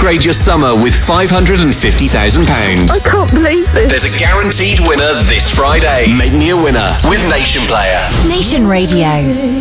upgrade your summer with £550,000. I can't believe this. There's a guaranteed winner this Friday. Make me a winner with Nation Player. Nation Radio.